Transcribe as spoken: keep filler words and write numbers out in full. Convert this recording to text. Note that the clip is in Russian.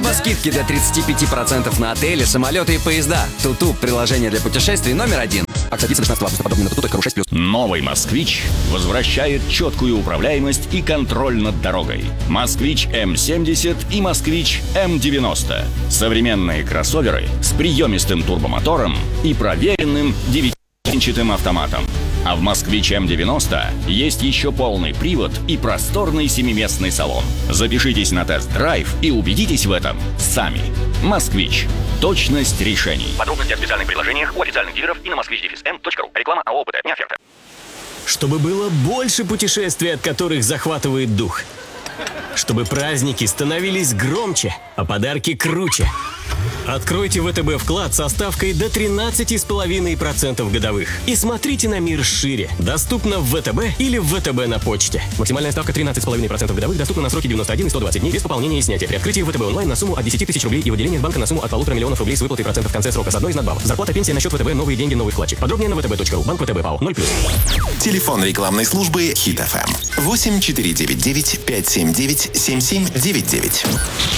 Помимо скидки до тридцать пять процентов на отели, самолеты и поезда. Туту – приложение для путешествий номер один. Акция длится до шестнадцатого августа. Подробнее на туту точка ру шесть плюс. Новый «Москвич» возвращает четкую управляемость и контроль над дорогой. «Москвич эм семьдесят» и «Москвич эм девяносто». Современные кроссоверы с приемистым турбомотором и проверенным девятиступенчатым автоматом. А в «Москвич эм девяносто» есть еще полный привод и просторный семиместный салон. Запишитесь на тест-драйв и убедитесь в этом сами. «Москвич». Точность решений. Подробности о специальных предложениях у официальных дилеров и на москвич дефис эм точка ру. Реклама АО «ОПТ», не оферта. Чтобы было больше путешествий, от которых захватывает дух. Чтобы праздники становились громче, а подарки круче. Откройте ВТБ вклад со ставкой до тринадцать целых пять десятых процента годовых. И смотрите на мир шире. Доступно в ВТБ или в ВТБ на почте. Максимальная ставка тринадцать целых пять десятых процента годовых доступна на сроки девяносто один и сто двадцать дней без пополнения и снятия. При открытии ВТБ онлайн на сумму от десяти тысяч рублей и выделение из банка на сумму от полутора миллионов рублей с выплатой процентов в конце срока с одной из надбавок. Зарплата, пенсия на счет ВТБ, новые деньги, новый вкладчик. Подробнее на вэ тэ бэ точка ру. Банк ВТБ ПАО ноль плюс. Телефон рекламной службы Хит эф эм восемь четыре девять девять пять семь девять семь семь девять девять.